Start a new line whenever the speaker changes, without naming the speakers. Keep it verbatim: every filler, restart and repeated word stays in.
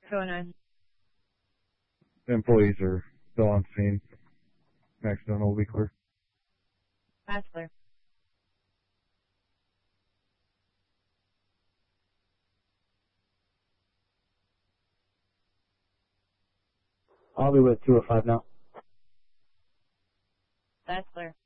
two oh nine.
The employees are still on scene. Accident will be clear.
That's clear.
I'll be with two oh five now.
That's clear.